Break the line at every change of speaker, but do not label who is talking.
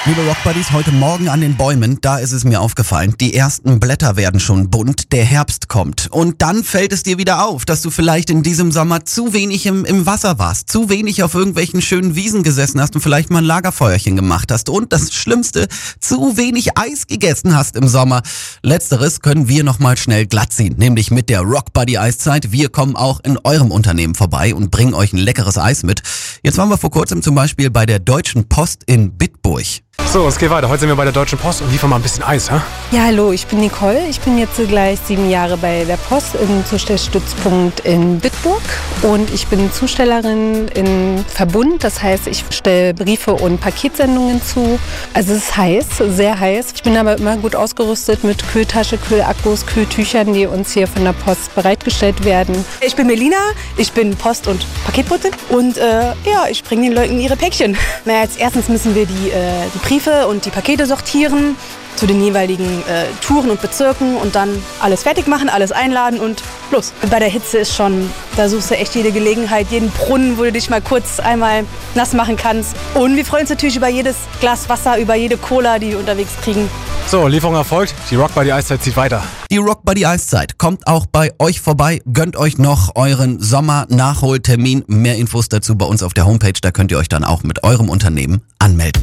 Liebe Rockbuddies, heute Morgen an den Bäumen, da ist es mir aufgefallen, die ersten Blätter werden schon bunt, der Herbst kommt. Und dann fällt es dir wieder auf, dass du vielleicht in diesem Sommer zu wenig im Wasser warst, zu wenig auf irgendwelchen schönen Wiesen gesessen hast und vielleicht mal ein Lagerfeuerchen gemacht hast. Und das Schlimmste, zu wenig Eis gegessen hast im Sommer. Letzteres können wir nochmal schnell glattziehen, nämlich mit der Rockbuddy Eiszeit. Wir kommen auch in eurem Unternehmen vorbei und bringen euch ein leckeres Eis mit. Jetzt waren wir vor kurzem zum Beispiel bei der Deutschen Post in Bitburg.
So, es geht weiter. Heute sind wir bei der Deutschen Post und liefern mal ein bisschen Eis, hä?
Ja, hallo, ich bin Nicole. Ich bin jetzt gleich 7 Jahre bei der Post im Zustellstützpunkt in Bitburg und ich bin Zustellerin in Verbund. Das heißt, ich stelle Briefe und Paketsendungen zu. Also es ist heiß, sehr heiß. Ich bin aber immer gut ausgerüstet mit Kühltasche, Kühlakkus, Kühltüchern, die uns hier von der Post bereitgestellt werden.
Ich bin Melina, ich bin Post- und Paketbotin und ich bringe den Leuten ihre Päckchen. Als erstens müssen wir die Briefe und die Pakete sortieren zu den jeweiligen Touren und Bezirken und dann alles fertig machen, alles einladen und los. Bei der Hitze ist schon, da suchst du echt jede Gelegenheit, jeden Brunnen, wo du dich mal kurz einmal nass machen kannst. Und wir freuen uns natürlich über jedes Glas Wasser, über jede Cola, die wir unterwegs kriegen.
So, Lieferung erfolgt. Die Rockbuddy Eiszeit zieht weiter.
Die Rockbuddy Eiszeit kommt auch bei euch vorbei. Gönnt euch noch euren Sommer-Nachholtermin. Mehr Infos dazu bei uns auf der Homepage. Da könnt ihr euch dann auch mit eurem Unternehmen anmelden.